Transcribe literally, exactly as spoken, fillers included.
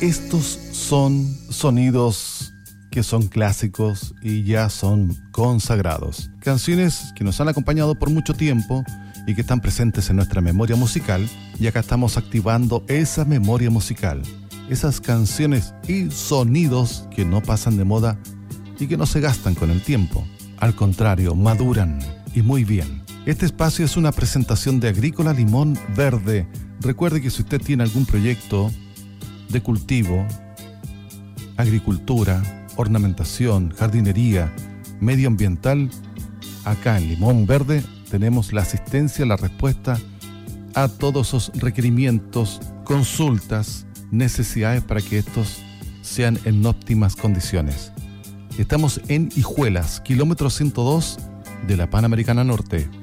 Estos son sonidos que son clásicos y ya son consagrados. Canciones que nos han acompañado por mucho tiempo y que están presentes en nuestra memoria musical, y acá estamos activando esa memoria musical. Esas canciones y sonidos que no pasan de moda y que no se gastan con el tiempo. Al contrario, maduran y muy bien. Este espacio es una presentación de Agrícola Limón Verde. Recuerde que si usted tiene algún proyecto de cultivo, agricultura, ornamentación, jardinería, medioambiental, acá en Limón Verde tenemos la asistencia, la respuesta a todos esos requerimientos, consultas, necesidades para que estos sean en óptimas condiciones. Estamos en Hijuelas, kilómetro ciento dos de la Panamericana Norte.